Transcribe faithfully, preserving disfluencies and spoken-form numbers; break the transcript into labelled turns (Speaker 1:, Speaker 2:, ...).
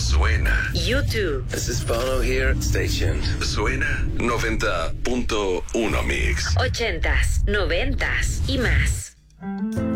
Speaker 1: Suena.
Speaker 2: YouTube.
Speaker 3: This is Bono here. Stay tuned.
Speaker 1: Suena noventa punto uno Mix.
Speaker 2: Ochentas, noventas y más.